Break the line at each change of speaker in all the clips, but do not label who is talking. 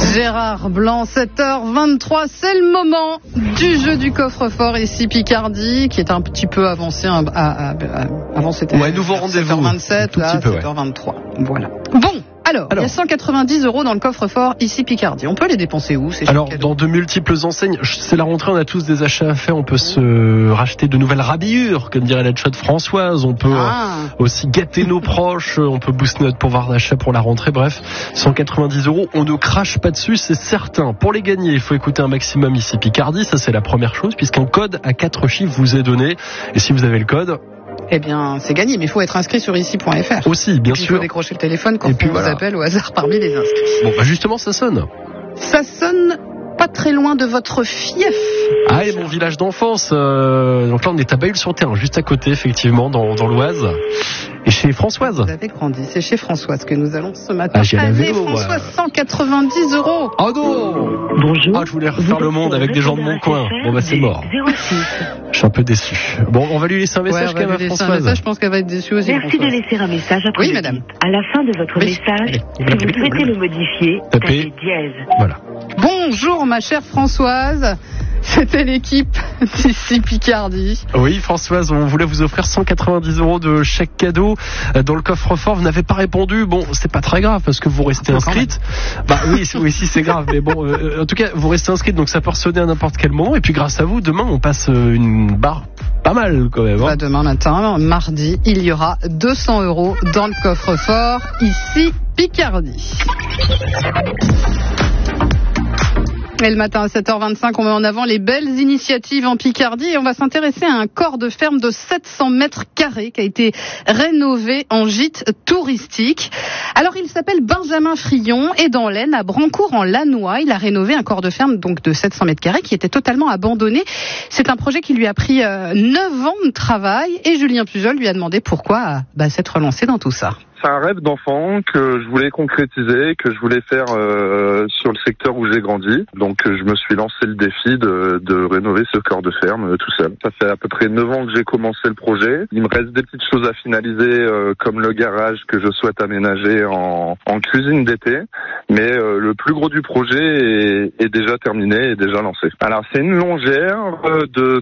Gérard Blanc, 7h23, c'est le moment du jeu du coffre-fort ici Picardie, qui est un petit peu avancé. Avant c'était
nouveau rendez-vous.
7h27, là 7h23. Voilà. Bon. Alors, il y a 190 € dans le coffre-fort ici Picardie. On peut les dépenser où ces
Alors, dans de multiples enseignes, c'est la rentrée, on a tous des achats à faire. On peut se racheter de nouvelles rhabillures, comme dirait la chatte Françoise. On peut aussi gâter nos proches. On peut booster notre pouvoir d'achat pour la rentrée. Bref, 190 €, on ne crache pas dessus, c'est certain. Pour les gagner, il faut écouter un maximum ici Picardie. Ça, c'est la première chose, puisqu'un code à 4 chiffres vous est donné. Et si vous avez le code...
Eh bien, c'est gagné, mais il faut être inscrit sur ici.fr.
Aussi, bien sûr. Il
faut décrocher le téléphone quand on vous appelle au hasard parmi les inscrits.
Bon, justement, ça sonne.
Ça sonne pas très loin de votre fief.
Ah, et mon village d'enfance. Donc là, on est à Bailleul-sur-Terre, juste à côté, effectivement, dans l'Oise. Et chez Françoise.
Vous avez grandi, c'est chez Françoise que nous allons ce matin.
Allez,
Françoise, 190 €.
Oh non!
Bonjour.
Je voulais refaire le monde avec des gens de mon coin. Bon, c'est mort.
06.
Je suis un peu déçu. Bon, on va lui laisser un message quand même à Françoise.
Je pense qu'elle va être déçue aussi.
Merci de laisser un message après.
Oui, madame.
À la fin de votre message, si vous souhaitez le modifier, tapez dièse.
Voilà.
Bonjour, ma chère Françoise. C'était l'équipe d'ici Picardie.
Oui, Françoise, on voulait vous offrir 190 € de chèque cadeau dans le coffre-fort. Vous n'avez pas répondu. Bon, c'est pas très grave parce que vous restez inscrite. Oui, c'est grave. Mais bon, en tout cas, vous restez inscrite, donc ça peut ressonner à n'importe quel moment. Et puis, grâce à vous, demain, on passe une barre pas mal quand même.
Demain matin, mardi, il y aura 200 € dans le coffre-fort ici Picardie. Et le matin à 7h25, on met en avant les belles initiatives en Picardie et on va s'intéresser à un corps de ferme de 700 mètres carrés qui a été rénové en gîte touristique. Alors il s'appelle Benjamin Frion et dans l'Aisne, à Brancourt en Lannoy, il a rénové un corps de ferme donc de 700 mètres carrés qui était totalement abandonné. C'est un projet qui lui a pris 9 ans de travail et Julien Pujol lui a demandé pourquoi s'être lancé dans tout ça.
C'est un rêve d'enfant que je voulais concrétiser, que je voulais faire sur le secteur où j'ai grandi. Donc je me suis lancé le défi de rénover ce corps de ferme tout seul. Ça fait à peu près 9 ans que j'ai commencé le projet. Il me reste des petites choses à finaliser comme le garage que je souhaite aménager en cuisine d'été. Mais le plus gros du projet est déjà terminé et déjà lancé. Alors c'est une longère de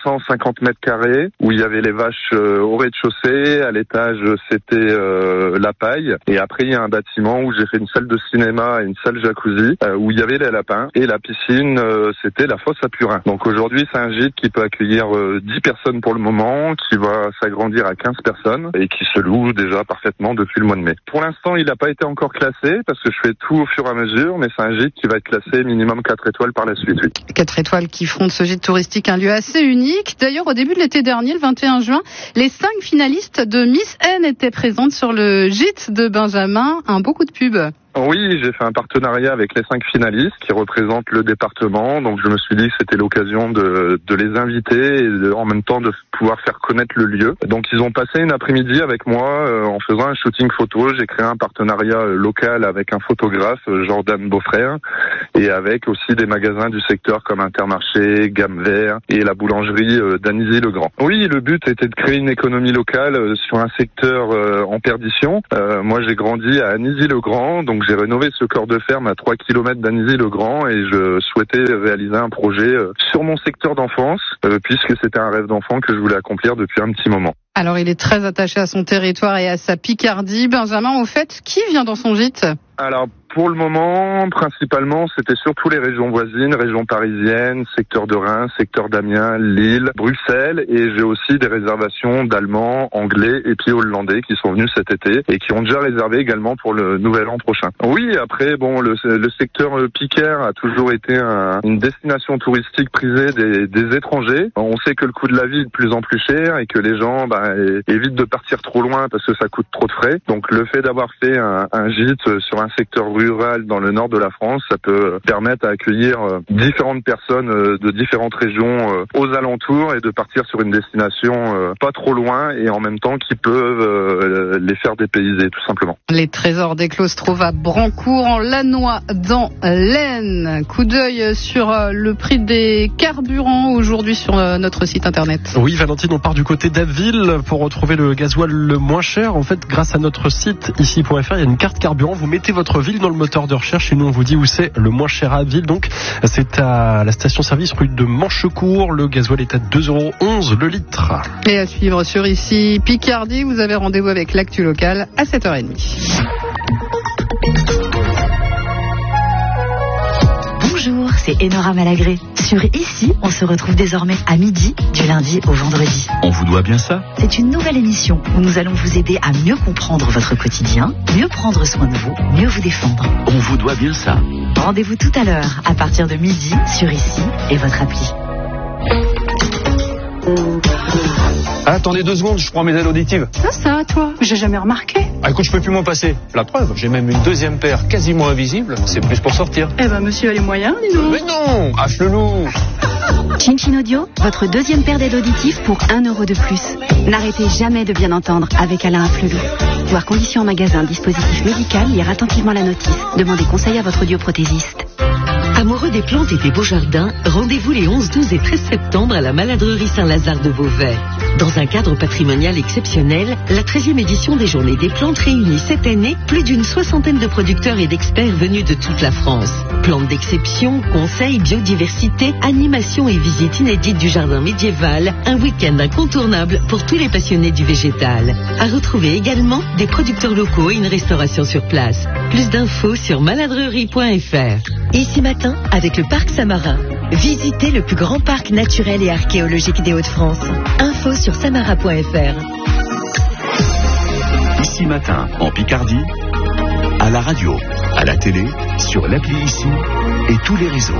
350 mètres carrés où il y avait les vaches au rez-de-chaussée. À l'étage c'était la paille, et après il y a un bâtiment où j'ai fait une salle de cinéma et une salle jacuzzi où il y avait les lapins, et la piscine c'était la fosse à purin. Donc aujourd'hui c'est un gîte qui peut accueillir 10 personnes pour le moment, qui va s'agrandir à 15 personnes et qui se loue déjà parfaitement depuis le mois de mai. Pour l'instant il n'a pas été encore classé parce que je fais tout au fur et à mesure, mais c'est un gîte qui va être classé minimum 4 étoiles par la suite.
4 étoiles qui feront de ce gîte touristique un lieu assez unique. D'ailleurs au début de l'été dernier, le 21 juin, les 5 finalistes de Miss N étaient présentes sur le gîte de Benjamin, un beau coup de pub.
Oui, j'ai fait un partenariat avec les 5 finalistes qui représentent le département, donc je me suis dit que c'était l'occasion de les inviter et en même temps de pouvoir faire connaître le lieu. Donc ils ont passé une après-midi avec moi en faisant un shooting photo. J'ai créé un partenariat local avec un photographe, Jordan Beaufrère, et avec aussi des magasins du secteur comme Intermarché, Gamme Vert et la boulangerie d'Anizy-le-Grand. Oui, le but était de créer une économie locale sur un secteur en perdition. Moi j'ai grandi à Anizy-le-Grand, donc j'ai rénové ce corps de ferme à 3 km d'Anizy-le-Grand et je souhaitais réaliser un projet sur mon secteur d'enfance puisque c'était un rêve d'enfant que je voulais accomplir depuis un petit moment.
Alors il est très attaché à son territoire et à sa Picardie. Benjamin, au fait, qui vient dans son gîte ?
Alors pour le moment, principalement, c'était surtout les régions voisines, régions parisiennes, secteur de Reims, secteur d'Amiens, Lille, Bruxelles, et j'ai aussi des réservations d'Allemands, Anglais et puis Hollandais qui sont venus cet été et qui ont déjà réservé également pour le nouvel an prochain. Oui, après, le secteur Picaire a toujours été une destination touristique prisée des étrangers. On sait que le coût de la vie est de plus en plus cher et que les gens évitent de partir trop loin parce que ça coûte trop de frais. Donc le fait d'avoir fait un gîte sur un secteur rural dans le nord de la France, ça peut permettre à accueillir différentes personnes de différentes régions aux alentours et de partir sur une destination pas trop loin et en même temps qui peuvent les faire dépayser tout simplement.
Les trésors d'Éclos se trouvent à Brancourt en Lannoy dans l'Aisne. Coup d'œil sur le prix des carburants aujourd'hui sur notre site internet.
Oui, Valentine, on part du côté d'Abbeville pour retrouver le gasoil le moins cher. En fait, grâce à notre site ici.fr, il y a une carte carburant. Vous mettez votre ville dans le moteur de recherche et nous on vous dit où c'est le moins cher à Ville. Donc c'est à la station-service rue de Manchecourt. Le gasoil est à 2,11 € le litre.
Et à suivre sur Ici Picardie, vous avez rendez-vous avec l'actu locale à 7h30.
Bonjour, c'est Enora Malagré. Sur Ici, on se retrouve désormais à midi, du lundi au vendredi.
On vous doit bien ça.
C'est une nouvelle émission où nous allons vous aider à mieux comprendre votre quotidien, mieux prendre soin de vous, mieux vous défendre.
On vous doit bien ça.
Rendez-vous tout à l'heure, à partir de midi, sur Ici et votre appli.
Attendez 2 secondes, je prends mes aides auditives.
Ça, toi, j'ai jamais remarqué.
Ah écoute, je peux plus m'en passer. La preuve, j'ai même une deuxième paire quasiment invisible. C'est plus pour sortir.
Eh ben, monsieur a les moyens, dis donc.
Mais non, H le loup.
Chin Audio, votre deuxième paire d'aides auditives pour 1 € de plus. N'arrêtez jamais de bien entendre avec Alain Afflelou. Voir conditions en magasin, dispositif médical, lire attentivement la notice. Demandez conseil à votre audioprothésiste.
Amoureux des plantes et des beaux jardins, rendez-vous les 11, 12 et 13 septembre à la Maladrerie Saint-Lazare de Beauvais. Dans un cadre patrimonial exceptionnel, la 13e édition des Journées des Plantes réunit cette année plus d'une 60aine de producteurs et d'experts venus de toute la France. Plantes d'exception, conseils, biodiversité, animation et visites inédites du jardin médiéval, un week-end incontournable pour tous les passionnés du végétal. À retrouver également des producteurs locaux et une restauration sur place. Plus d'infos sur maladrerie.fr. Ici matin, avec le Parc Samarin. Visitez le plus grand parc naturel et archéologique des Hauts-de-France. Info sur samara.fr.
Ici matin, en Picardie, à la radio, à la télé, sur l'appli Ici et tous les réseaux.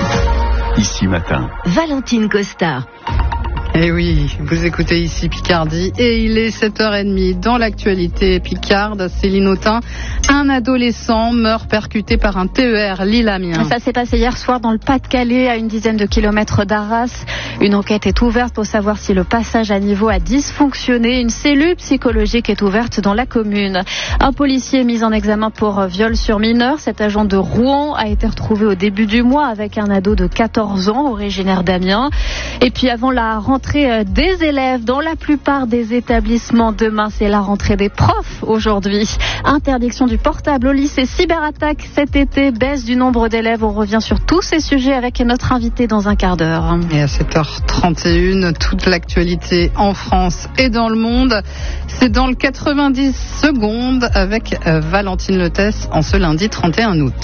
Ici matin.
Valentine Costa.
Eh oui, vous écoutez Ici Picardie et il est 7h30 dans l'actualité picarde. Céline Autain, un adolescent meurt percuté par un TER Lille-Amiens.
Ça s'est passé hier soir dans le Pas-de-Calais, à une dizaine de kilomètres d'Arras. Une enquête est ouverte pour savoir si le passage à niveau a dysfonctionné. Une cellule psychologique est ouverte dans la commune. Un policier mis en examen pour viol sur mineur. Cet agent de Rouen a été retrouvé au début du mois avec un ado de 14 ans, originaire d'Amiens. Et puis avant la rentrée des élèves dans la plupart des établissements, demain c'est la rentrée des profs aujourd'hui. Interdiction du portable au lycée, cyberattaque cet été, baisse du nombre d'élèves. On revient sur tous ces sujets avec notre invité dans un quart d'heure.
Et à 7h31, toute l'actualité en France et dans le monde, c'est dans le 90 secondes avec Valentine Letesse en ce lundi 31 août.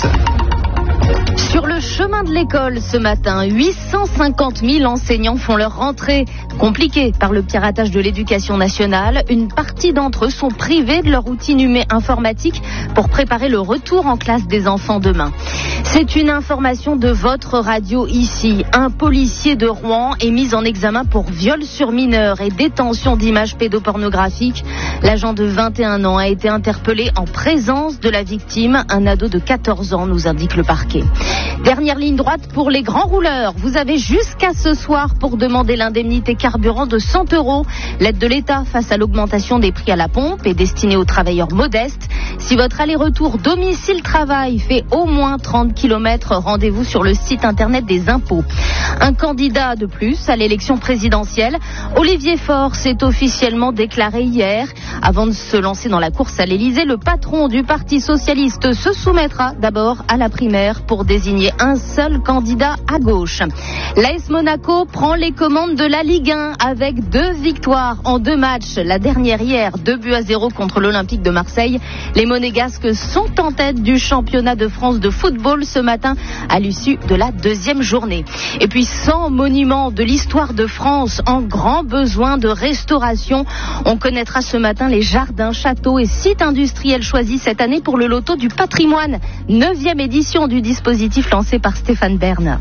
Sur le chemin de l'école ce matin, 850 000 enseignants font leur rentrée. Compliquée par le piratage de l'éducation nationale, une partie d'entre eux sont privés de leur outil informatique pour préparer le retour en classe des enfants demain. C'est une information de votre radio Ici. Un policier de Rouen est mis en examen pour viol sur mineur et détention d'images pédopornographiques. L'agent de 21 ans a été interpellé en présence de la victime, un ado de 14 ans, nous indique le parquet. Dernière ligne droite pour les grands rouleurs. Vous avez jusqu'à ce soir pour demander l'indemnité carburant de 100 €. L'aide de l'État face à l'augmentation des prix à la pompe est destinée aux travailleurs modestes. Si votre aller-retour domicile-travail fait au moins 30 km, rendez-vous sur le site internet des impôts. Un candidat de plus à l'élection présidentielle, Olivier Faure, s'est officiellement déclaré hier. Avant de se lancer dans la course à l'Élysée, le patron du Parti socialiste se soumettra d'abord à la primaire pour désigner un seul candidat à gauche. L'AS Monaco prend les commandes de la Ligue 1 avec 2 victoires en 2 matchs. La dernière hier, 2-0 contre l'Olympique de Marseille. Les Monégasques sont en tête du championnat de France de football ce matin à l'issue de la 2e journée. Et puis 100 monuments de l'histoire de France en grand besoin de restauration. On connaîtra ce matin les jardins, châteaux et sites industriels choisis cette année pour le loto du patrimoine. 9e édition du dispositif lancé par Stéphane Bern.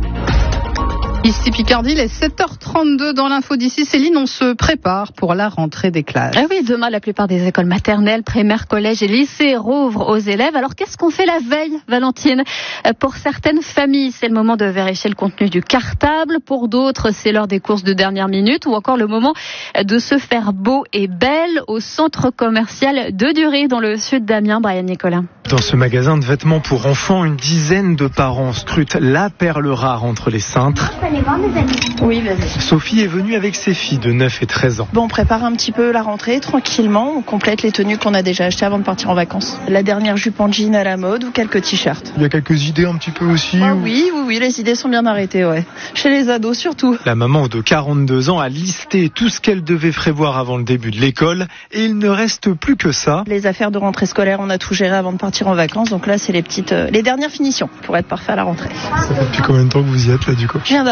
Ici Picardie, il est 7h32 dans l'info d'ici. Céline, on se prépare pour la rentrée des classes.
Ah oui, demain, la plupart des écoles maternelles, primaires, collèges et lycées rouvrent aux élèves. Alors, qu'est-ce qu'on fait la veille, Valentine ? Pour certaines familles, c'est le moment de vérifier le contenu du cartable. Pour d'autres, c'est l'heure des courses de dernière minute ou encore le moment de se faire beau et belle au centre commercial de Dury, dans le sud d'Amiens. Brian Nicolas.
Dans ce magasin de vêtements pour enfants, une dizaine de parents scrutent la perle rare entre les cintres. aller voir mes amis.
Oui, vas-y.
Sophie est venue avec ses filles de 9 et 13 ans.
Bon, on prépare un petit peu la rentrée tranquillement. On complète les tenues qu'on a déjà achetées avant de partir en vacances. La dernière jupe en jean à la mode ou quelques t-shirts.
Il y a quelques idées un petit peu aussi
Oui, les idées sont bien arrêtées, ouais. Chez les ados surtout.
La maman de 42 ans a listé tout ce qu'elle devait prévoir avant le début de l'école et il ne reste plus que ça.
Les affaires de rentrée scolaire, on a tout géré avant de partir en vacances. Donc là, c'est les dernières finitions pour être parfait à la rentrée.
Ça fait depuis combien de temps que vous y êtes là du coup ?
Je viens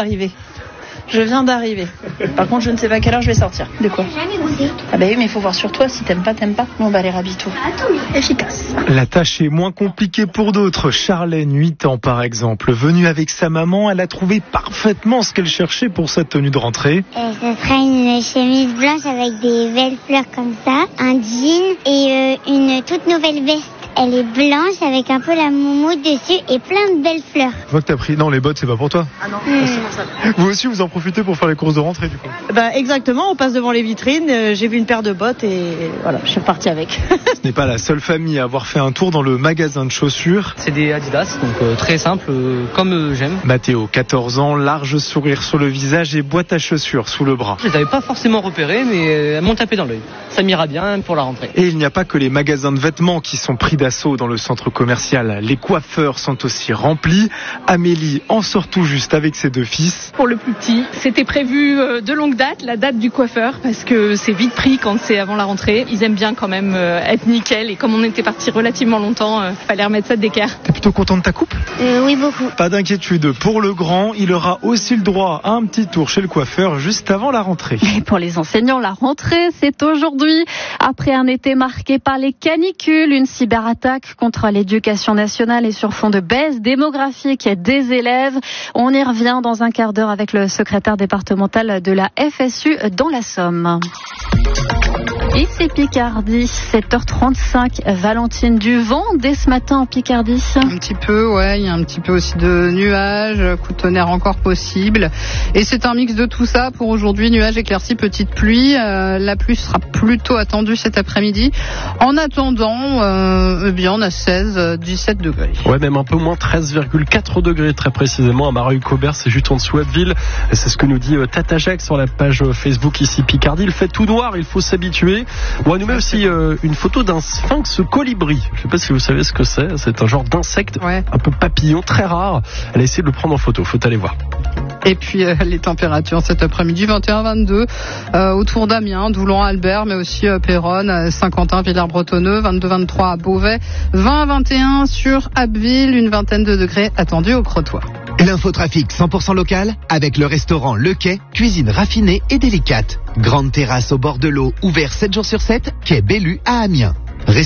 d'arriver. Par contre, je ne sais pas à quelle heure je vais sortir. De quoi ? Ah bah oui, mais il faut voir sur toi. Si t'aimes pas. Bon bah allez, rhabille-toi. Efficace.
La tâche est moins compliquée pour d'autres. Charlène, 8 ans par exemple, venue avec sa maman, elle a trouvé parfaitement ce qu'elle cherchait pour sa tenue de rentrée.
Ce sera une chemise blanche avec des belles fleurs comme ça, un jean et une toute nouvelle veste. Elle est blanche avec un peu la moumoute dessus et plein de belles fleurs.
Je vois que t'as pris... Non, les bottes, c'est pas pour toi.
Ah non, c'est pour ça.
Vous aussi, vous en profitez pour faire les courses de rentrée, du coup.
Exactement, on passe devant les vitrines, j'ai vu une paire de bottes et voilà, je suis repartie avec.
Ce n'est pas la seule famille à avoir fait un tour dans le magasin de chaussures.
C'est des Adidas, donc très simple, comme j'aime.
Mathéo, 14 ans, large sourire sur le visage et boîte à chaussures sous le bras.
Je les avais pas forcément repérées, mais elles m'ont tapé dans l'œil. Ça m'ira bien pour la rentrée.
Et il n'y a pas que les magasins de vêtements qui sont pris d'assaut dans le centre commercial. Les coiffeurs sont aussi remplis. Amélie en sort tout juste avec ses 2 fils.
Pour le plus petit, c'était prévu de longue date, la date du coiffeur, parce que c'est vite pris quand c'est avant la rentrée. Ils aiment bien quand même être nickel, et comme on était parti relativement longtemps, fallait remettre ça d'équerre.
T'es plutôt content de ta coupe ?
Oui, beaucoup.
Pas d'inquiétude. Pour le grand, il aura aussi le droit à un petit tour chez le coiffeur juste avant la rentrée.
Et pour les enseignants, la rentrée, c'est aujourd'hui. Après un été marqué par les canicules, une cyberattaque contre l'éducation nationale et sur fond de baisse démographique des élèves. On y revient dans un quart d'heure avec le secrétaire départemental de la FSU dans la Somme. Ici Picardie, 7h35, Valentine, du vent dès ce matin en Picardie.
Un petit peu, ouais, il y a un petit peu aussi de nuages, coup de tonnerre encore possible. Et c'est un mix de tout ça pour aujourd'hui, nuages, éclaircies, petite pluie. La pluie sera plutôt attendue cet après-midi. En attendant, on a 16-17 degrés.
Ouais, même un peu moins, 13,4 degrés très précisément à Mareuil-Cobert, c'est juste en dessous Abbeville. C'est ce que nous dit Tata Jacques sur la page Facebook ici Picardie. Il fait tout noir, il faut s'habituer. Bon, elle nous met aussi une photo d'un sphinx colibri. Je ne sais pas si vous savez ce que c'est. C'est un genre d'insecte, un peu papillon, très rare. Elle a essayé de le prendre en photo. Faut aller voir.
Et puis les températures cet après-midi, 21-22 autour d'Amiens, Doulan-Albert, mais aussi Péronne, Saint-Quentin, Villers-Bretonneux, 22-23 à Beauvais, 20-21 sur Abbeville, une vingtaine de degrés attendus au Crotoy.
L'infotrafic 100% local avec le restaurant Le Quai, cuisine raffinée et délicate. Grande terrasse au bord de l'eau, ouvert 7 jours sur 7, quai Bellu à Amiens.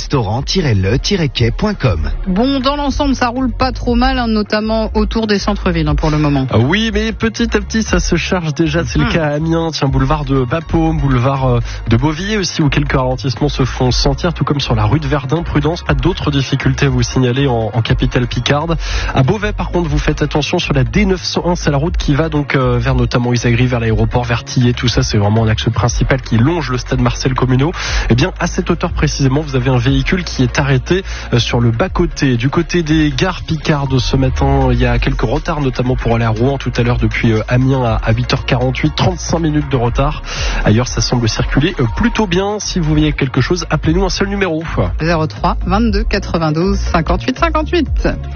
Restaurant-le-quai.com.
Bon, dans l'ensemble, ça roule pas trop mal, notamment autour des centres-villes pour le moment.
Oui, mais petit à petit, ça se charge déjà. C'est le cas à Amiens, boulevard de Bapaume, boulevard de Beauvilliers aussi, où quelques ralentissements se font sentir, tout comme sur la rue de Verdun. Prudence, pas d'autres difficultés à vous signaler en capitale picarde. À Beauvais, par contre, vous faites attention sur la D901, c'est la route qui va donc vers notamment Isagry, vers l'aéroport, vers Tillé, tout ça, c'est vraiment un axe principal qui longe le stade Marcel Communaux. Eh bien, à cette hauteur précisément, vous avez un véhicule qui est arrêté sur le bas-côté. Du côté des gares picardes ce matin, il y a quelques retards, notamment pour aller à Rouen tout à l'heure depuis Amiens à 8h48, 35 minutes de retard. Ailleurs, ça semble circuler plutôt bien. Si vous voyez quelque chose, appelez-nous un seul numéro.
03 22 92 58 58.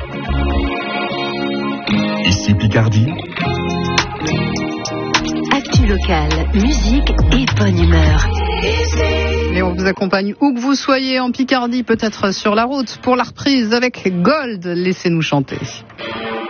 Ici Picardie.
Actu locale, musique et bonne humeur.
Et on vous accompagne où que vous soyez en Picardie, peut-être sur la route, pour la reprise avec Gold. Laissez-nous chanter.